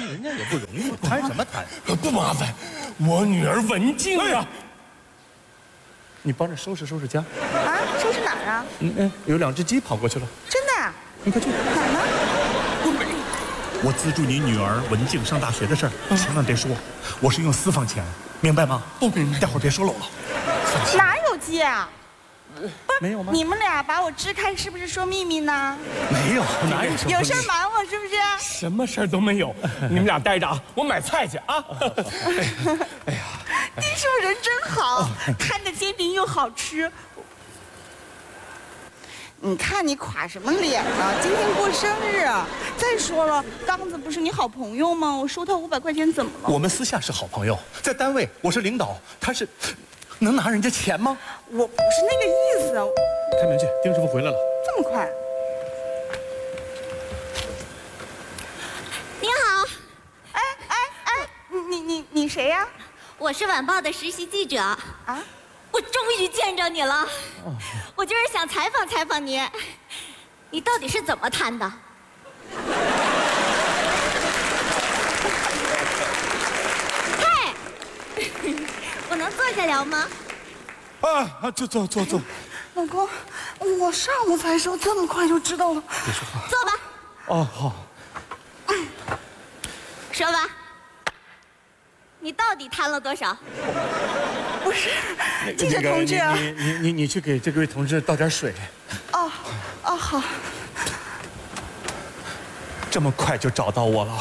人家也不容易，谈什么谈？ 不麻烦，我女儿文静啊。 你帮着收拾收拾家。 啊，收拾哪儿啊？ 有2只鸡跑过去了。 真的啊？ 你快去。 哪儿呢？ 我资助你女儿文静上大学的事儿，千万别说，我是用私房钱，明白吗？ 不明白， 待会儿别说漏了。 哪有鸡啊？ 没有吗？ 你们俩把我支开，是不是说秘密呢？ 没有，哪有？ 有事瞒我是不是？ 什么事儿都没有。你们俩待着啊，我买菜去啊。 哎呀，你是不是人真好？摊的煎饼又好吃。你看你垮什么脸呢？今天过生日。再说了，刚子不是你好朋友吗？我收他500块钱怎么了？ 我们私下是好朋友，在单位我是领导，他是能拿人家钱吗？ 我不是那个意思。 开门去，丁师傅回来了。 这么快？ 您好， 哎，你谁呀？ 我是晚报的实习记者啊。我终于见着你了。我就是想采访采访你，你到底是怎么贪的？嘿，我能坐下聊吗？ 坐。 老公，我上午才说，这么快就知道了。 别说话。 坐吧。 哦，好。 说吧，你到底贪了多少？ 不是，记者同志啊， 你去给这位同志倒点水。 哦，好。 这么快就找到我了？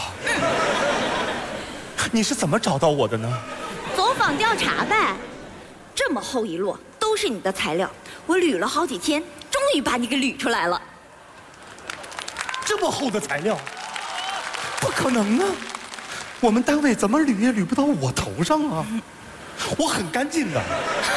你是怎么找到我的呢？ 走访调查呗，这么厚一摞都是你的材料，我捋了好几天，终于把你给捋出来了。 这么厚的材料，不可能啊！我们单位怎么捋也捋不到我头上啊！我很干净的。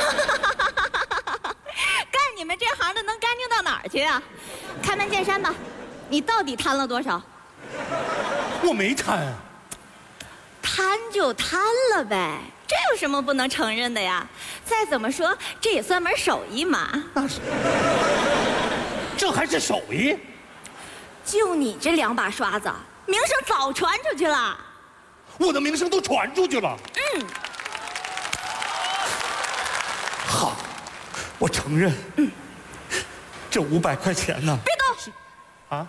干你们这行的能干净到哪儿去啊？开门见山吧，你到底贪了多少？ 我没贪。 贪就贪了呗，这有什么不能承认的呀？再怎么说，这也算门手艺嘛。 那是，这还是手艺？ 就你这2把刷子，名声早传出去了。 我的名声都传出去了。好，我承认。这500块钱呢？ 别动！ 啊？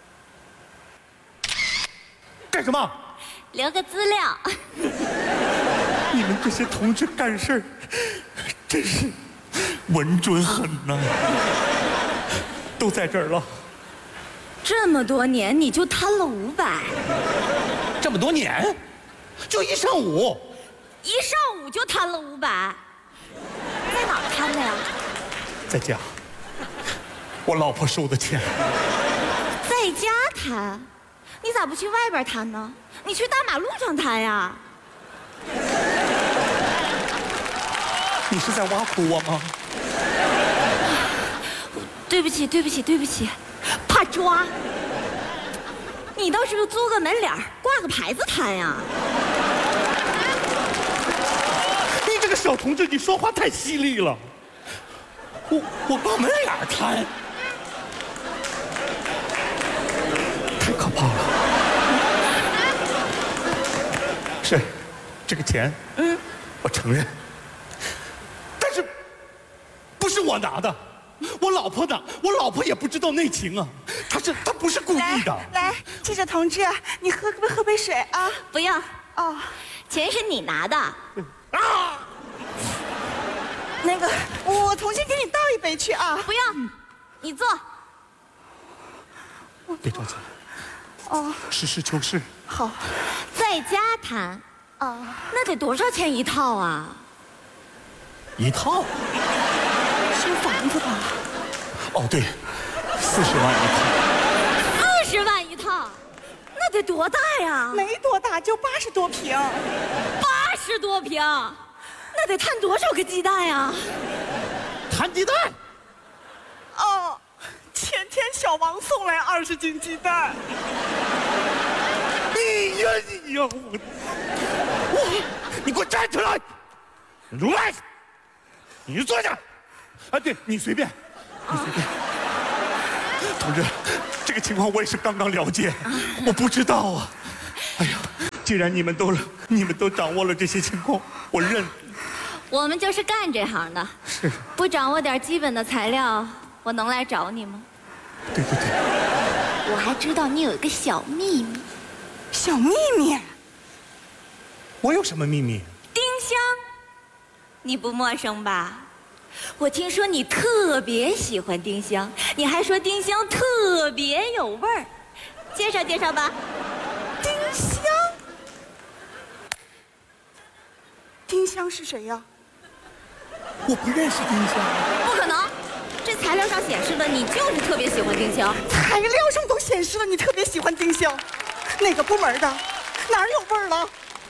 干什么？ 留个资料。 你们这些同志干事儿，真是稳准狠呐！都在这儿了。 这么多年你就贪了500？ 这么多年，就一上午。 一上午就贪了500？在哪儿贪的呀？ 在家，我老婆收的钱。 在家贪？你咋不去外边贪呢？你去大马路上贪呀？ 你是在挖苦我吗？ 对不起，怕抓。你倒是租个门脸挂个牌子摊呀。 你这个小同志，你说话太犀利了。我挂门脸摊，太可怕了。是，这个钱，我承认，但是不是我拿的。我老婆的，我老婆也不知道内情啊，她不是故意的。 来，记者同志，你喝杯水啊？ 不要。 哦， 钱是你拿的。 啊，那个，我重新给你倒一杯去啊。 不要，你坐。 别着急。 哦， 实事求是。 好。 在家谈啊， 那得多少钱一套啊？ 一套？ 修房子吧？ 哦，对，40万一套。 40万一套，那得多大呀？ 没多大，就80多平。 80多平，那得摊多少个鸡蛋呀？ 摊鸡蛋？ 哦，前天小王送来20斤鸡蛋。 你呀，你给我站起来！出来！你坐下。啊，对，你随便，你随便。同志，这个情况我也是刚刚了解，我不知道啊。哎呀。 既然你们都掌握了这些情况，我认。 我们就是干这行的， 是。 不掌握点基本的材料，我能来找你吗？ 对对对。 我还知道你有一个小秘密。 小秘密？ 我有什么秘密？ 丁香，你不陌生吧？我听说你特别喜欢丁香，你还说丁香特别有味儿，介绍介绍吧。 丁香？丁香是谁呀？ 我不认识丁香。 不可能，这材料上显示的你就是特别喜欢丁香。 材料上都显示了你特别喜欢丁香，哪个部门的？哪儿有味儿了？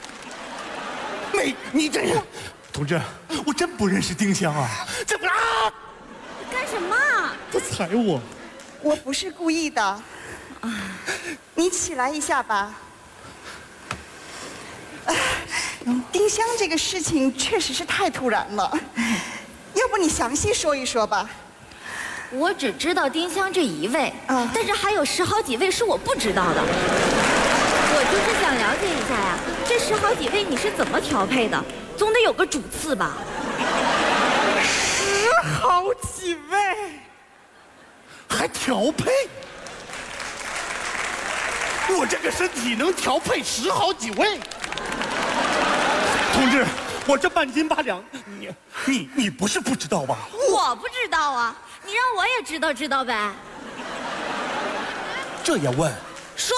你这人，同志，我真不认识丁香啊！这不啊！ 干什么？ 他踩我。 我不是故意的。你起来一下吧。丁香这个事情确实是太突然了，要不你详细说一说吧。 我只知道丁香这一位，但是还有10好几位是我不知道的。我就是想了解一下呀，这10好几位你是怎么调配的？总得有个主次吧 ？10好几位， 还调配？我这个身体能调配10好几位？同志，我这半斤8两，你不是不知道吧？ 我不知道啊，你让我也知道呗。 这也问？ 说。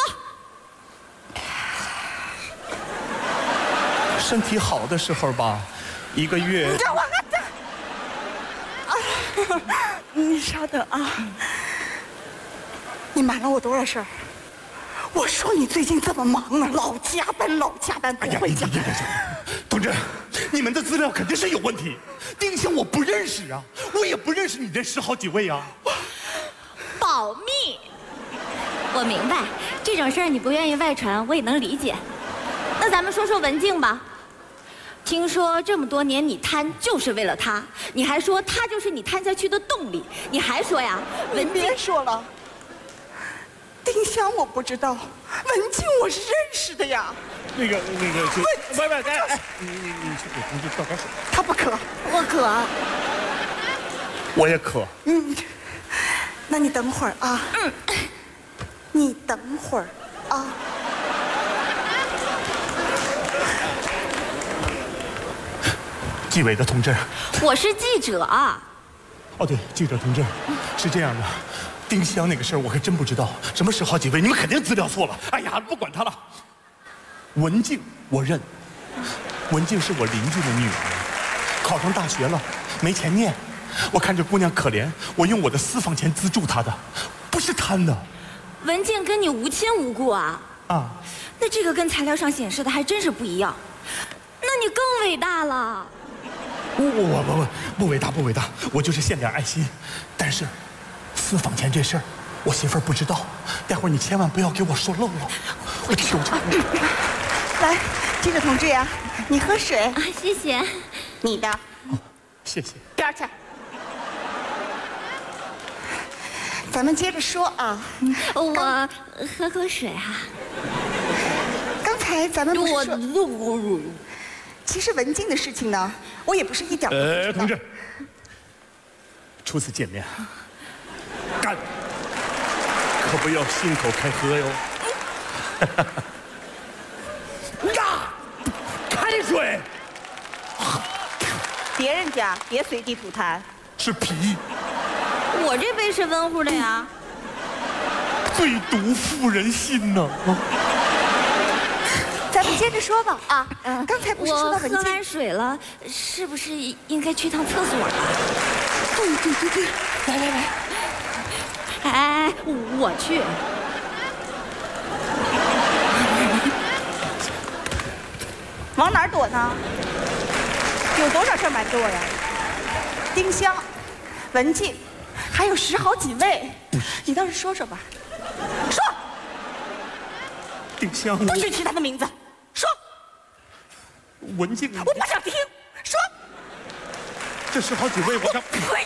身体好的时候吧，1个月。 你让我你稍等啊！你瞒了我多少事儿？我说你最近这么忙啊，老加班不回家。 同志，你们的资料肯定是有问题。丁香我不认识啊，我也不认识你这10好几位啊。 保密。我明白，这种事儿你不愿意外传，我也能理解。那咱们说说文静吧。听说这么多年你贪就是为了他，你还说他就是你贪下去的动力，你还说呀，文静。 别说了。丁香我不知道，文静我是认识的呀。 那个就你去给同志倒点水。 他不渴，我渴。 我也渴。 那你等会儿啊。你等会儿啊。 纪委的同志。 我是记者。 哦对，记者同志，是这样的。丁香那个事儿我还真不知道，什么10好几位，你们肯定资料错了。哎呀，不管他了。文静我认，文静是我邻居的女儿，考上大学了，没钱念，我看这姑娘可怜，我用我的私房钱资助她的，不是贪的。 文静跟你无亲无故啊？ 啊， 那这个跟材料上显示的还真是不一样，那你更伟大了。 不伟大不伟大，我就是献点爱心，但是。私房钱这事儿，我媳妇儿不知道，待会儿你千万不要给我说漏了，我求求你。 来，记者同志呀，你喝水啊，谢谢。 你的。 谢谢。 边儿去。咱们接着说啊。 我喝口水啊。 刚才咱们不是说，其实文静的事情呢，我也不是一点不知道。 同志，初次见面。干，可不要信口开河哟！呀，开水！ 别人家别随地吐痰。 是皮。 我这杯是温乎的呀。 最毒妇人心呐！ 咱们接着说吧啊！刚才不是说到文静？ 我喝完水了，是不是应该去趟厕所了？ 对，来。 哎，我去。 往哪儿躲呢？有多少事儿瞒着我呀？丁香、文静，还有10好几位，你倒是说说吧。说。 丁香。 不许提他的名字。说。 文静。 我不想听。说。 这10好几位，我想。 呸！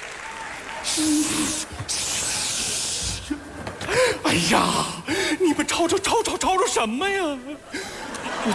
哎呀，你们吵什么呀？